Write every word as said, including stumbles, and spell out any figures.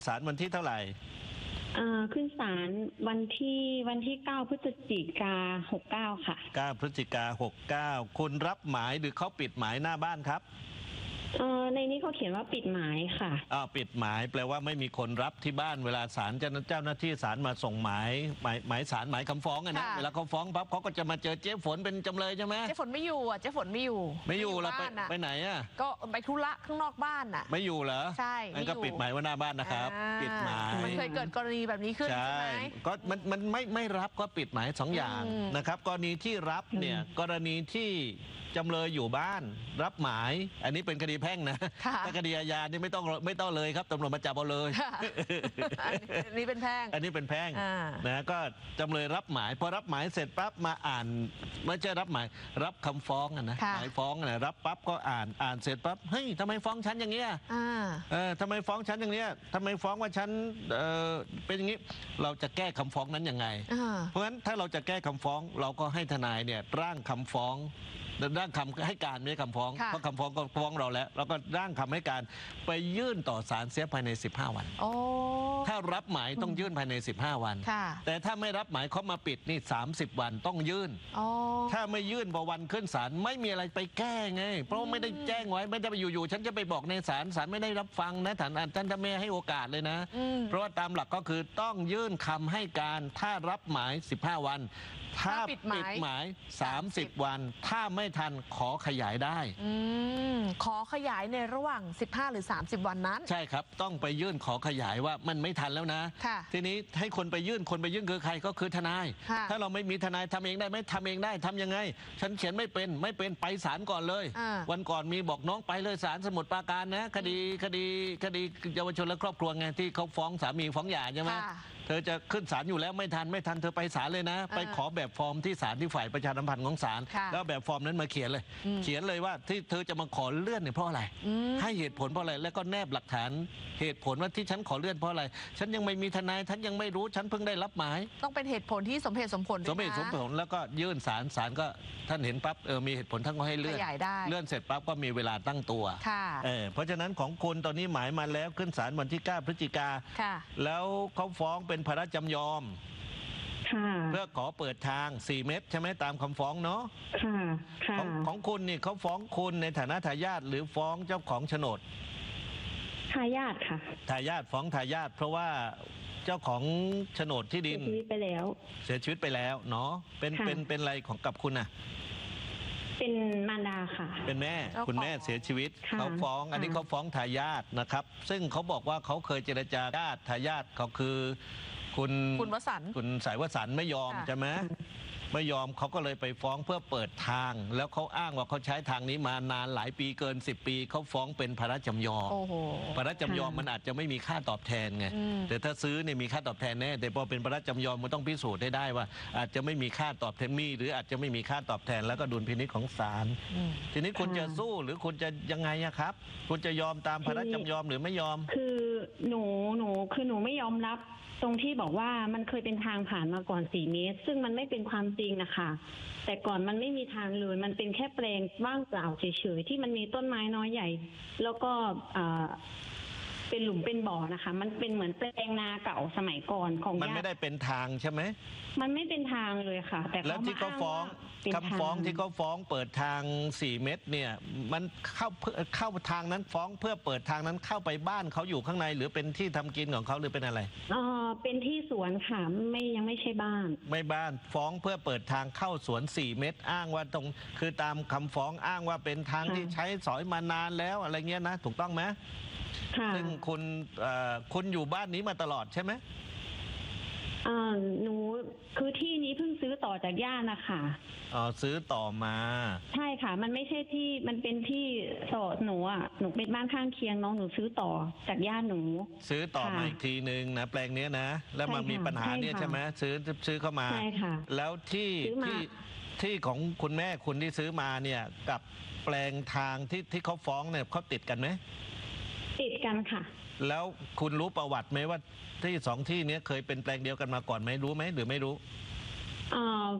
ศาลวันที่เท่าไหร่อ่าขึ้นศาลวันที่วันที่เก้าพฤศจิกาหกเก้าค่ะเก้าพฤศจิกาหกเก้าคุณรับหมายหรือเขาปิดหมายหน้าบ้านครับเออในนี้เขาเขียนว่าปิดหมายค่ะอ้าวปิดหมายแปลว่าไม่มีคนรับที่บ้านเวลาศาลเจ้าเจ้าหน้าที่ศาลมาส่งหมายหมายหมายศาลหมายคำฟ้องอะนะเวลาเขาฟ้องปั๊บเขาก็จะมาเจอเจ๊ฝนเป็นจำเลยใช่ไหมเจ๊ฝนไม่อยู่อ่ะเจ๊ฝนไม่อยู่ไม่อยู่แล้วไปไปไหนอ่ะก็ไปธุระข้างนอกบ้านอ่ะไม่อยู่เหรอใช่งั้นก็ปิดหมายไว้หน้าบ้านนะครับปิดหมายมันเคยเกิดกรณีแบบนี้ขึ้นใช่ไหมก็มันมันไม่ไม่รับก็ปิดหมายสองอย่างนะครับกรณีที่รับเนี่ยกรณีที่จำเลยอยู่บ้านรับหมายอันนี้เป็นคดีแพ่งนะถ้าคดีอาญานี่ไม่ต้องไม่ต้องเลยครับตำรวจมาจับเอาเลยอันนี้เป็นแพ่งอันนี้เป็นแพ่งนะก็จำเลยรับหมายพอรับหมายเสร็จปั๊บมาอ่านไม่ใช่รับหมายรับคำฟ้องนะหมายฟ้องนะรับปั๊บก็อ่านอ่านเสร็จปั๊บเฮ้ยทำไมฟ้องฉันอย่างเงี้ยเออทำไมฟ้องฉันอย่างเนี้ยทำไมฟ้องว่าฉันเออเป็นอย่างนี้เราจะแก้คำฟ้องนั้นยังไงเพราะฉะนั้นถ้าเราจะแก้คำฟ้องเราก็ให้ทนายเนี่ยร่างคำฟ้องร่างคำให้การไม่ใช่คำฟ้องเพราะคำฟ้องก็ฟ้องเราแล้วเราก็ร่างคำให้การไปยื่นต่อศาลเสียภายในสิบห้าวันถ้ารับหมายต้องยื่นภายในสิบห้าวันแต่ถ้าไม่รับหมายเขามาปิดนี่สามสิบวันต้องยื่นถ้าไม่ยื่นพอวันขึ้นศาลไม่มีอะไรไปแก้ไงเพราะไม่ได้แจ้งไว้ไม่ได้ไปอยู่ๆฉันจะไปบอกในศาลศาลไม่ได้รับฟังนะท่านท่านจะไม่ให้โอกาสเลยนะเพราะว่าตามหลักก็คือต้องยื่นคำให้การถ้ารับหมายสิบห้าวันถ้าปิดหมายสามสิบวันถ้าไม่ทันขอขยายได้ขอขยายในระหว่างสิบห้าหรือสามสิบวันนั้นใช่ครับต้องไปยื่นขอขยายว่ามันไม่ทันแล้วนะทีนี้ให้คนไปยื่นคนไปยื่นคือใครก็คือทนายถ้าเราไม่มีทนายทำเองได้ไหมทำเองได้ทำยังไงฉันเขียนไม่เป็นไม่เป็นไปศาลก่อนเลยวันก่อนมีบอกน้องไปเลยศาลสมุทรปราการนะคดีคดีคดีเยาวชนและครอบครัวไงที่เขาฟ้องสามีฟ้องหย่าใช่ไหมเธอจะขึ้นศาลอยู่แล้วไม่ทันไม่ทันเธอไปศาลเลยนะไปขอแบบฟอร์มที่ศาลที่ฝ่ายประชาสัมพันธ์ของศาลแล้วแบบฟอร์มนั้นมาเขียนเลยเขียนเลยว่าที่เธอจะมาขอเลื่อนเนี่ยเพราะอะไรให้เหตุผลเพราะอะไรแล้วก็แนบหลักฐานเหตุผลว่าที่ฉันขอเลื่อนเพราะอะไรฉันยังไม่มีทนายฉันยังไม่รู้ฉันเพิ่งได้รับหมายต้องเป็นเหตุผลที่สมเหตุสมผลสมเหตุสมผลแล้วก็ยื่นศาลศาลก็ท่านเห็นปั๊บเออมีเหตุผลทั้งก็ให้เลื่อนเลื่อนเสร็จปั๊บก็มีเวลาตั้งตัวเออเพราะฉะนั้นของคุณตอนนี้หมายมาแล้วขึ้นศาลวันที่เก้าพฤศจิกาแล้วเขาฟ้องเป็นพระราชจำยอมเพื่อขอเปิดทางสี่เม็ดใช่ไหมตามคำฟ้องเนาะของของคุณนี่เขาฟ้องคุณในฐานะทายาทหรือฟ้องเจ้าของโฉนดทายาทค่ะทายาทฟ้องทายาทเพราะว่าเจ้าของโฉนดที่ดินเสียชีวิตไปแล้วเสียชีวิตไปแล้วเนาะเป็นเป็นเป็นอะไรของกับคุณอ่ะเป็นมารดาค่ะเป็นแม่คุณแม่เสียชีวิตเขาฟ้องอันนี้เขาฟ้องทายาทนะครับซึ่งเขาบอกว่าเขาเคยเจรจาญาติทายาทเขาคือคุณคุณวสันต์คุณสายวสันต์ไม่ยอมใช่ไหมไม่ยอมเขาก็เลยไปฟ้องเพื่อเปิดทางแล้วเขาอ้างว่าเขาใช้ทางนี้มานานหลายปีเกินสิบปีเขาฟ้องเป็นพระราชจำยอมพระราชจำยอมมันอาจจะไม่มีค่าตอบแทนไงแต่ถ้าซื้อเนี่ยมีค่าตอบแทนแน่แต่พอเป็นพระราชจำยอมมันต้องพิสูจน์ได้ได้ว่าอาจจะไม่มีค่าตอบแทนมีหรืออาจจะไม่มีค่าตอบแทนแล้วก็ดุลพินิจของศาลทีนี้คุณจะสู้หรือคุณจะยังไงครับคุณจะยอมตามพระราชจำยอมหรือไม่ยอมคือหนูหนูคือหนูไม่ยอมรับตรงที่บอกว่ามันเคยเป็นทางผ่านมาก่อนสี่เมตรซึ่งมันไม่เป็นความจริงนะคะแต่ก่อนมันไม่มีทางเลยมันเป็นแค่แปลงว่างเปล่าเฉยๆที่มันมีต้นไม้น้อยใหญ่แล้วก็เป็นหลุมเป็นบ่อนะคะมันเป็นเหมือนแปลงนาเก่าสมัยก่อนของญาติมันไม่ได้เป็นทางใช่ไหมมันไม่เป็นทางเลยค่ะแต่แล้วที่เขาฟ้องคำฟ้องที่เขาฟ้องเปิดทางสี่เมตรเนี่ยมันเข้าเข้าทางนั้นฟ้องเพื่อเปิดทางนั้นเข้าไปบ้านเขาอยู่ข้างในหรือเป็นที่ทำกินของเขาหรือเป็นอะไรอ๋อเป็นที่สวนค่ะไม่ยังไม่ใช่บ้านไม่บ้านฟ้องเพื่อเปิดทางเข้าสวนสี่เมตรอ้างว่าตรงคือตามคำฟ้องอ้างว่าเป็นทางที่ใช้สอยมานานแล้วอะไรเงี้ยนะถูกต้องไหมซึ่งคุณคุณอยู่บ้านนี้มาตลอดใช่ไหมอ่าหนูคือที่นี้เพิ่งซื้อต่อจากญาตินะคะอ๋อซื้อต่อมาใช่ค่ะมันไม่ใช่ที่มันเป็นที่สอดหนูอ่ะหนูเป็นบ้านข้างเคียงน้องหนูซื้อต่อจากญาติหนูซื้อต่อมาอีกทีหนึ่งนะแปลงนี้นะแล้วมันมีปัญหาเนี่ยใช่ไหมซื้อซื้อเข้ามาใช่ค่ะแล้วที่ที่ที่ของคุณแม่คุณที่ซื้อมาเนี่ยกับแปลงทางที่ที่เขาฟ้องเนี่ยเขาติดกันไหมติดกันค่ะแล้วคุณรู้ประวัติไหมว่าที่สองที่นี้เคยเป็นแปลงเดียวกันมาก่อนไหมรู้ไหมหรือไม่รู้อ่า